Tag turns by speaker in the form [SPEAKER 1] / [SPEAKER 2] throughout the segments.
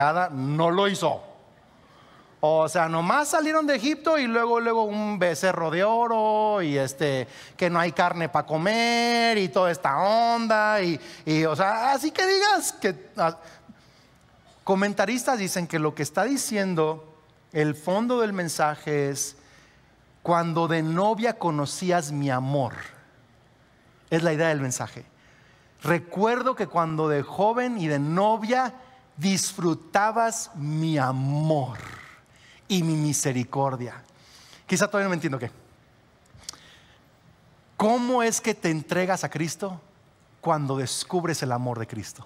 [SPEAKER 1] no lo hizo. O sea, nomás salieron de Egipto y luego un becerro de oro y que no hay carne para comer y toda esta onda y o sea, así que digas que comentaristas dicen que lo que está diciendo el fondo del mensaje es: cuando de novia conocías mi amor. Es la idea del mensaje. Recuerdo que cuando de joven y de novia disfrutabas mi amor y mi misericordia. Quizá todavía no me entiendo qué. ¿Cómo es que te entregas a Cristo? Cuando descubres el amor de Cristo.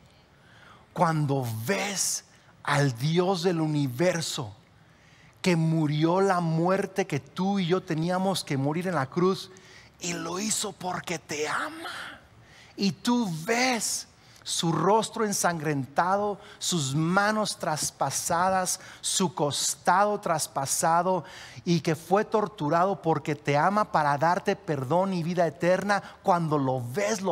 [SPEAKER 1] Cuando ves al Dios del universo que murió la muerte que tú y yo teníamos que morir en la cruz, y lo hizo porque te ama. Y tú ves su rostro ensangrentado, sus manos traspasadas, su costado traspasado, y que fue torturado porque te ama para darte perdón y vida eterna. Cuando lo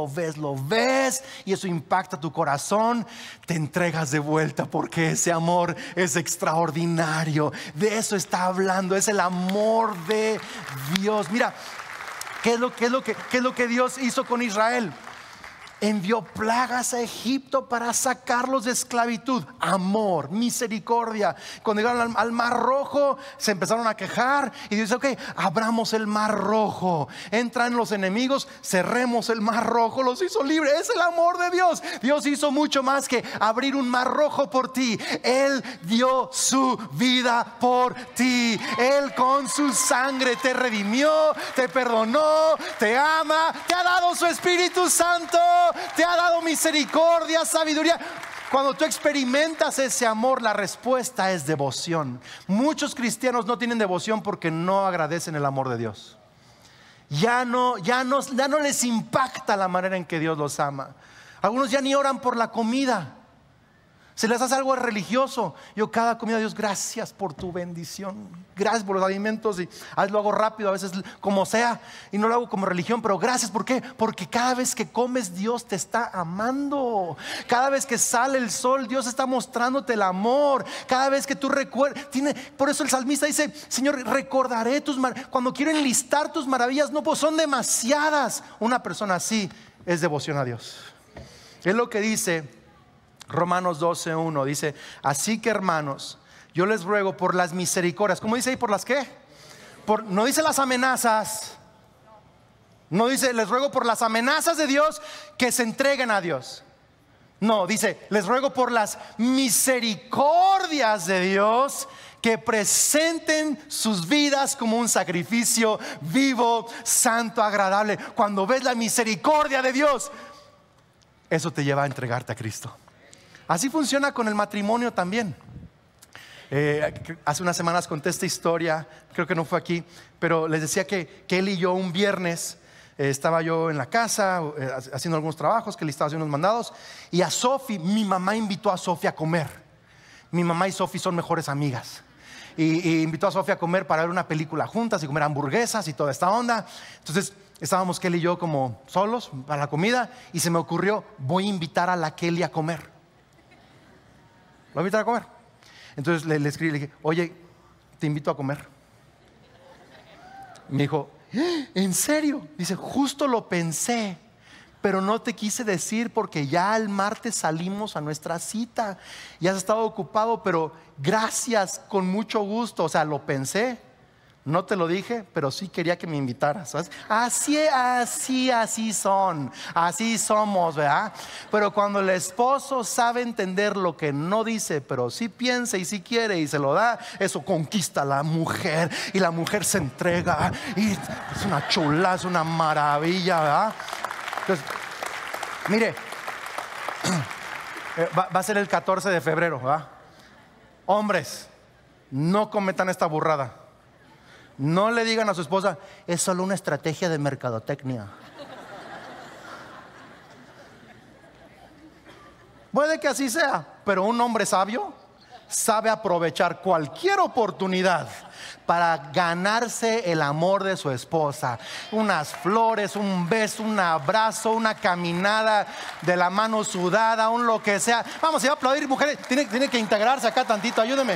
[SPEAKER 1] ves y eso impacta tu corazón, te entregas de vuelta porque ese amor es extraordinario. De eso está hablando, es el amor de Dios. Mira, ¿qué es lo que Dios hizo con Israel? Envió plagas a Egipto para sacarlos de esclavitud. Amor, misericordia. Cuando llegaron al Mar Rojo, se empezaron a quejar y dice: ok, abramos el Mar Rojo. Entran los enemigos, cerremos el Mar Rojo. Los hizo libres. Es el amor de Dios. Dios hizo mucho más que abrir un Mar Rojo por ti. Él dio su vida por ti. Él con su sangre te redimió, te perdonó, te ama, te ha dado su Espíritu Santo, te ha dado misericordia, sabiduría. Cuando tú experimentas ese amor, la respuesta es devoción. Muchos cristianos no tienen devoción porque no agradecen el amor de Dios. Ya no les impacta la manera en que Dios los ama. Algunos ya ni oran por la comida. Se les hace algo religioso. Yo cada comida, Dios, gracias por tu bendición, gracias por los alimentos, y a veces lo hago rápido, a veces como sea, y no lo hago como religión, pero gracias. ¿Por qué? Porque cada vez que comes, Dios te está amando. Cada vez que sale el sol, Dios está mostrándote el amor. Cada vez que tú recuerdas, por eso el salmista dice: Señor, recordaré tus maravillas. Cuando quiero enlistar tus maravillas, no, pues son demasiadas. Una persona así es devoción a Dios. Es lo que dice Romanos 12:1. Dice: así que, hermanos, yo les ruego por las misericordias. ¿Cómo dice ahí? ¿Por las qué? No dice las amenazas. No dice: les ruego por las amenazas de Dios, que se entreguen a Dios. No, dice: les ruego por las misericordias de Dios, que presenten sus vidas como un sacrificio vivo, santo, agradable. Cuando ves la misericordia de Dios, eso te lleva a entregarte a Cristo. Así funciona con el matrimonio también. Hace unas semanas conté esta historia, creo que no fue aquí, pero les decía que él y yo un viernes estaba yo en la casa haciendo algunos trabajos, que le estaba haciendo unos mandados, y a Sofi, mi mamá invitó a Sofi a comer. Mi mamá y Sofi son mejores amigas, y invitó a Sofi a comer para ver una película juntas y comer hamburguesas y toda esta onda. Entonces estábamos Kelly y yo como solos para la comida, y se me ocurrió: voy a invitar a la Kelly a comer. Lo voy a invitar a comer. Entonces le escribí, le dije: oye, te invito a comer. Me dijo: ¿en serio? Dice: justo lo pensé, pero no te quise decir porque ya el martes salimos a nuestra cita. Ya has estado ocupado, pero gracias, con mucho gusto. O sea, lo pensé, no te lo dije, pero sí quería que me invitaras, ¿sabes? Así son, así somos, ¿verdad? Pero cuando el esposo sabe entender lo que no dice, pero sí piensa y sí quiere y se lo da, eso conquista a la mujer, y la mujer se entrega, y es una chulada, es una maravilla, ¿verdad? Entonces, mire, va a ser el 14 de febrero, ¿verdad? Hombres, no cometan esta burrada. No le digan a su esposa: es solo una estrategia de mercadotecnia. Puede que así sea, pero un hombre sabio sabe aprovechar cualquier oportunidad para ganarse el amor de su esposa. Unas flores, un beso, un abrazo, una caminada de la mano sudada, un lo que sea. Vamos, se va a aplaudir, mujeres. Tiene que integrarse acá tantito, ayúdenme.